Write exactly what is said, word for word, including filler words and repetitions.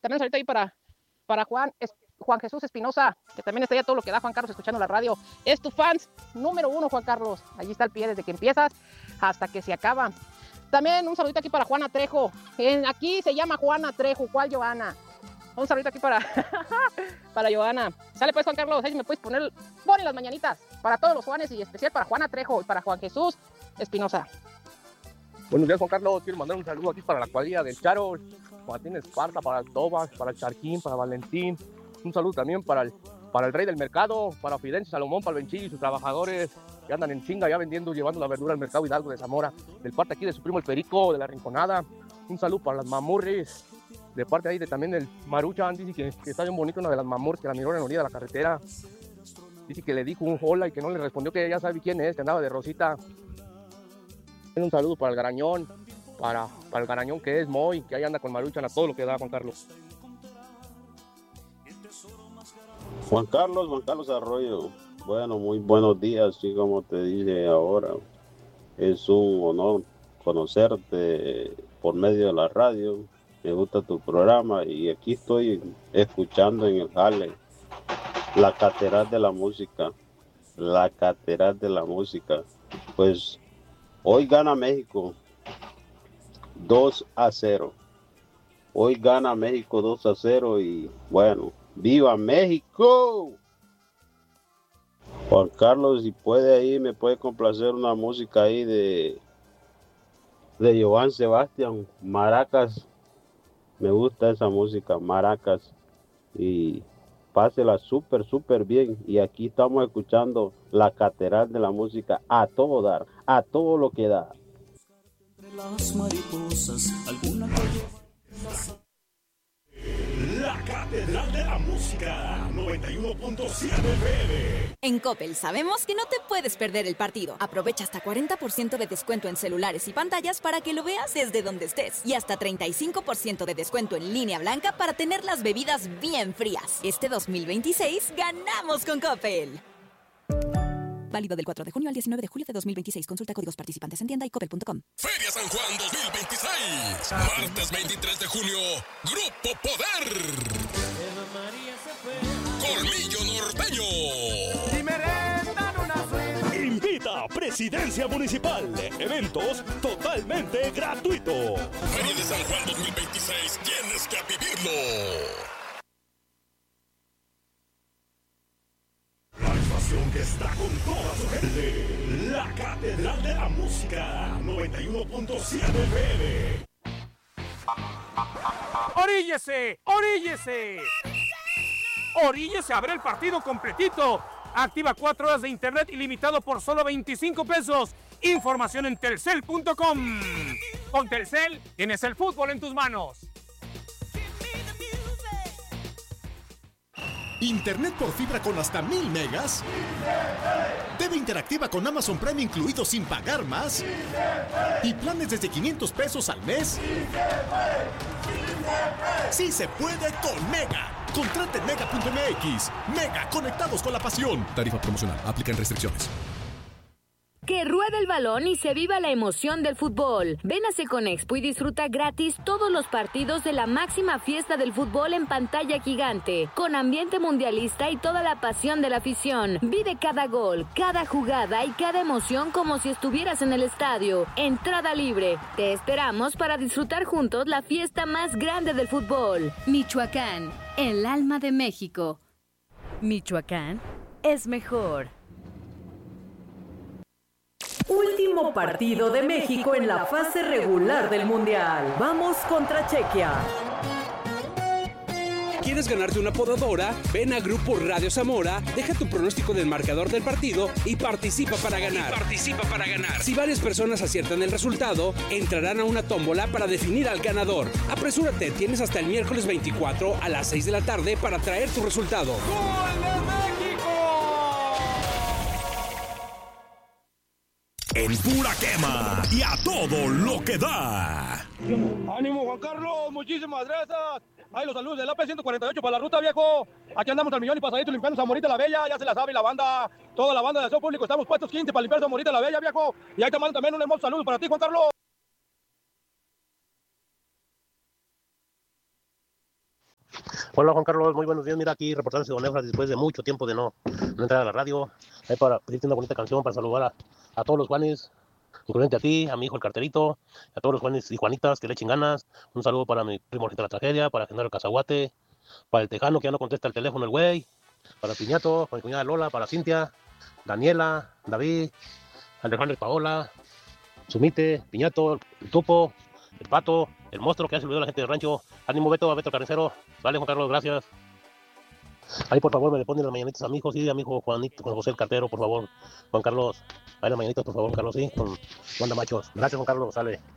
también un saludito ahí para, para Juan, es, Juan Jesús Espinosa, que también está ya todo lo que da Juan Carlos escuchando la radio. Es tu fans número uno, Juan Carlos. Allí está el pie desde que empiezas hasta que se acaba. También un saludito aquí para Juana Trejo. En, aquí se llama Juana Trejo. ¿Cuál Joana? Un saludito aquí para, para Joana. Sale pues, Juan Carlos, ahí me puedes poner, pon las mañanitas para todos los Juanes y especial para Juana Trejo y para Juan Jesús Espinosa. Buenos días, Juan Carlos. Quiero mandar un saludo aquí para la cuadrilla del Charo, Martín Esparta, para el Tobas, para el Charquín, para Valentín. Un saludo también para el, para el Rey del Mercado, para Fidencio Salomón, para el Benchillo y sus trabajadores que andan en chinga ya vendiendo, llevando la verdura al mercado Hidalgo de Zamora. Del parte aquí de su primo el Perico, de la Rinconada. Un saludo para las mamurris. De parte ahí de también del Maruchan, dice que, que está bien bonito una de las mamurris que la miró en la orilla de la carretera. Dice que le dijo un hola y que no le respondió, que ya sabe quién es, que andaba de Rosita. Un saludo para el Garañón, para, para el Garañón que es Moy, que ahí anda con Maruchan a todo lo que da, Juan Carlos. Juan Carlos, Juan Carlos Arroyo. Bueno, muy buenos días, así como te dije ahora. Es un honor conocerte por medio de la radio. Me gusta tu programa y aquí estoy escuchando en el jale la catedral de la música. La catedral de la música. Pues hoy gana México dos a cero. Hoy gana México dos a cero y bueno, ¡viva México! Juan Carlos, si puede ahí, me puede complacer una música ahí de de Joan Sebastián, Maracas. Me gusta esa música, Maracas. Y pásela súper, súper bien. Y aquí estamos escuchando la catedral de la música a todo dar, a todo lo que da. Las mariposas, alguna La Catedral de la Música, noventa y uno punto siete F M. En Coppel sabemos que no te puedes perder el partido. Aprovecha hasta cuarenta por ciento de descuento en celulares y pantallas para que lo veas desde donde estés. Y hasta treinta y cinco por ciento de descuento en línea blanca para tener las bebidas bien frías. Este dos mil veintiséis ganamos con Coppel. Válido del cuatro de junio al diecinueve de julio de dos mil veintiséis. Consulta códigos participantes en tienda y coppel punto com. Feria San Juan dos mil veintiséis. Martes veintitrés de junio. Grupo Poder. Colmillo Norteño. Invita Presidencia Municipal. Eventos totalmente gratuitos. Feria de San Juan dos mil veintiséis. Tienes que vivirlo. Que está con toda su gente. La Catedral de la Música, noventa y uno punto siete F M. ¡Oríllese! ¡Oríllese! ¡Oríllese a ver el partido completito! Activa cuatro horas de internet ilimitado por solo veinticinco pesos. Información en telcel punto com. Con Telcel tienes el fútbol en tus manos. Internet por fibra con hasta mil megas. T V interactiva con Amazon Prime incluido sin pagar más. Y planes desde quinientos pesos al mes. Sí se puede con Mega. Contrate en mega punto m x. Mega, conectados con la pasión. Tarifa promocional. Aplican restricciones. Que ruede el balón y se viva la emoción del fútbol. Ven a Seconexpo y disfruta gratis todos los partidos de la máxima fiesta del fútbol en pantalla gigante, con ambiente mundialista y toda la pasión de la afición. Vive cada gol, cada jugada y cada emoción como si estuvieras en el estadio. Entrada libre. Te esperamos para disfrutar juntos la fiesta más grande del fútbol. Michoacán, el alma de México. Michoacán es mejor. Último partido de México en la fase regular del Mundial. Vamos contra Chequia. ¿Quieres ganarte una podadora? Ven a Grupo Radio Zamora, deja tu pronóstico del marcador del partido y participa para ganar. Y participa para ganar. Si varias personas aciertan el resultado, entrarán a una tómbola para definir al ganador. Apresúrate, tienes hasta el miércoles veinticuatro a las seis de la tarde para traer tu resultado. ¡Gol de México! En pura quema y a todo lo que da. ¡Ánimo, Juan Carlos! ¡Muchísimas gracias! Ahí los saludos del A P ciento cuarenta y ocho para la ruta, viejo. Aquí andamos al millón y pasadito limpiando Zamorita la Bella. Ya se la sabe la banda. Toda la banda de Acción Público. Estamos puestos quince para limpiar Zamorita la Bella, viejo. Y ahí te mando también un hermoso saludo para ti, Juan Carlos. Hola Juan Carlos, muy buenos días. Mira aquí reportándose Don Efra después de mucho tiempo de no, no entrar a la radio. Ahí para pedirte una bonita canción para saludar a, a todos los Juanes, incluyente a ti, a mi hijo el carterito, a todos los Juanes y Juanitas que le echen ganas. Un saludo para mi primo de la tragedia, para Genaro Cazaguate, para el Tejano que ya no contesta el teléfono el güey, para Piñato, para mi cuñada Lola, para Cintia, Daniela, David, Alejandro y Paola, Sumite, Piñato, el Tupo, el Pato, el Monstruo que ya se olvidó la gente del rancho. Ánimo Beto, a Beto Carnicero. Vale, Juan Carlos, gracias. Ahí por favor me le ponen las mañanitas a mi hijo, sí, a mi hijo Juanito, con José el Cartero, por favor. Juan Carlos, ahí las mañanitas, por favor, Juan Carlos, sí, con Wanda Machos. Gracias, Juan Carlos, sale.